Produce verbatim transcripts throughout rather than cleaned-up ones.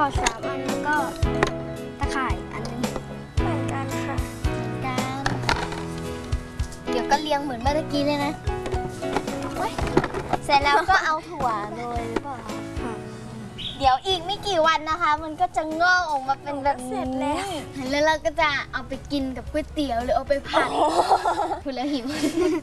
อดสามอันแล้วก็ตะข่ายอันนึงเหมือนกันค่ะกันเดี๋ยวก็เรียงเหมือนเมื่อกี้เลยนะเสร็จแล้วก็เอาถั่วโรยหรือเปล่าคะเดี๋ยวอีกไม่กี่วันนะคะ มันก็จะงอกออกมาเป็นแบบเสร็จแล้วแล้วเราก็จะเอาไปกินกับก๋วยเตี๋ยวหรือเอาไปผัดคุณละหิว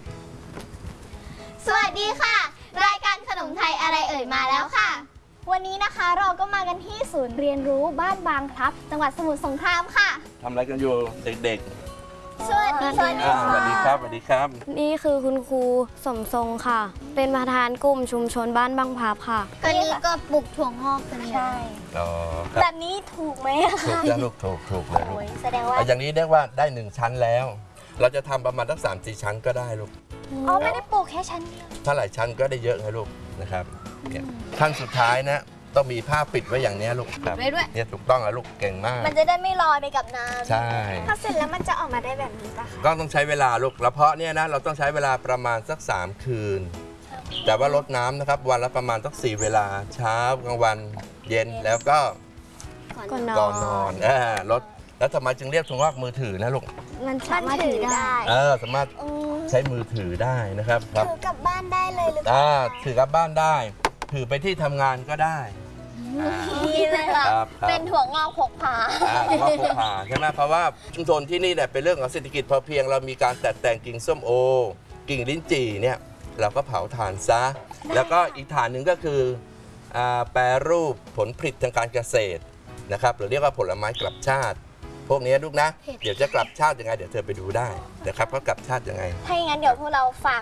สวัสดีค่ะ รายการขนมไทยอะไรเอ่ยมาแล้วค่ะ วันนี้นะคะเราก็มากันที่ศูนย์เรียนรู้บ้านบางพลับจังหวัดสมุทรสงครามค่ะทำอะไรกันอยู่เด็กสวัสดีๆสวัสดีอ่าสค่ะวัสดีครับสวัสดีครับนี่คือคุณครูสมทรงค่ะ เป็นประธานกลุ่มชุมชนบ้านบางพลับค่ะก็นี่ก็ปลูกถั่วงอกกันใช่อ๋อคแบรับบนี้ถูกไหมถูกจ้ะลูกถูกถูกเลยลูกแสดงว่าอ่ะอย่างนี้เรียกว่าได้หนึ่งชั้นแล้ว เราจะทำประมาณสักสามสี่ชั้นก็ได้ลูกอ๋อไม่ได้ปลูกแค่ชั้นเดียวถ้าหลายชั้นก็ได้เยอะให้ลูกนะครับเนี่ยขั้นสุดท้ายนะต้องมีผ้าปิดไว้อย่างเนี้ยลูกครับไว้ด้วยเนี่ยถูกต้องแล้วลูกเก่งมากมันจะได้ไม่ลอยไปกับน้ำใช่ถ้าเสร็จแล้วมันจะออกมาได้แบบนี้ปะคะก็ต้องใช้เวลาลูกแล้วเพราะเนี่ยนะเราต้องใช้เวลาประมาณสักสามคืน แต่ว่าลดน้ำนะครับวันละประมาณสักสี่เวลาเช้ากลางวันเย็นแล้วก็ก่อนนก่ออนนอน นเออลดแล้วทำไมจึงเรียกถุงงอกมือถือนะลูกมันสามันมารถถืถืออได้ได้เออสามารถใช้มือถือได้นะครับครับถือกลับบ้านได้เลยหรือเปล่าอ่าถือกลับบ้านได้ ถือไปที่ทำงานก็ได้อ่านี่เลยค่ะครับครับเป็นถั่วงอกพกพาอ่าถือว่าพกพาใช่ไหมเพราะว่าชุมชนที่นี่เนี่ยเป็นเรื่องของเศรษฐกิจพอเพียงเรามีการตัดแต่งกิ่งส้มโอ กิ่งลิ้นจี่เนี่ยเราก็เผาถ่านซะ แล้วก็อีกฐานหนึ่งก็คืออ่าแปรรูปผลผลิตทางการเกษตรนะครับหรือเรียกว่าผลไม้กลับชาติ พวกนี้ลูกนะ เดี๋ยวจะกลับชาติยังไงเดี๋ยวเธอไปดูได้นะครับเขากลับชาติยังไงถ้าอย่างนั้นเดี๋ยวพวกเราฝาก